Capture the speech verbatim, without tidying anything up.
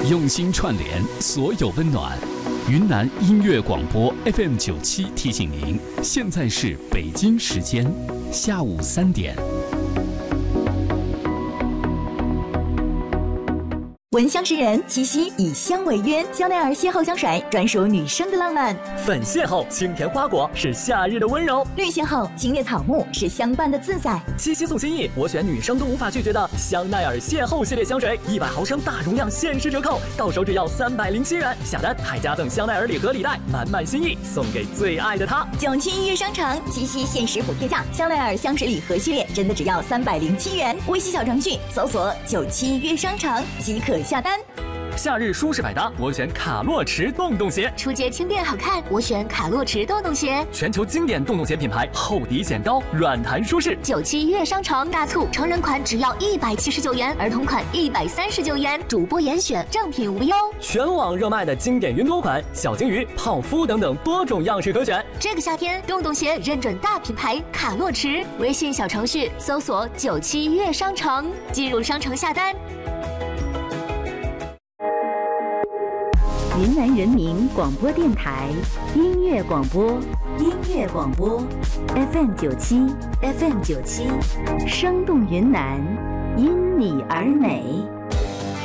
用心串联所有温暖。云南音乐广播 F M 九七提醒您，现在是北京时间下午三点。 闻香识人，七夕以香为约，香奈儿邂逅香水专属女生的浪漫。 粉邂逅清甜花果是夏日的温柔， 绿邂逅清冽草木是相伴的自在。 七夕送心意，我选女生都无法拒绝的香奈儿邂逅系列香水，一百毫升大容量限时折扣，到手只要三百零七元，下单还加赠香奈儿礼盒礼袋，满满心意送给最爱的他。 九七音乐商城七夕限时补贴价，香奈儿香水礼盒系列真的只要三百零七元。微信小程序搜索九七音乐商城即可下单。 夏日舒适百搭，我选卡洛驰洞洞鞋。 出街轻便好看，我选卡洛驰洞洞鞋。 全球经典洞洞鞋品牌，厚底显高，软弹舒适。 九七悦商城大促，成人款只要一百七十九元，儿童款一百三十九元，主播严选，正品无忧。 全网热卖的经典云朵款、小金鱼、泡芙等等多种样式可选。 这个夏天，洞洞鞋认准大品牌卡洛驰。微信小程序搜索九七悦商城，进入商城下单。 云南人民广播电台音乐广播，音乐广播 F M 九七 F M 九七，生动云南，因你而美。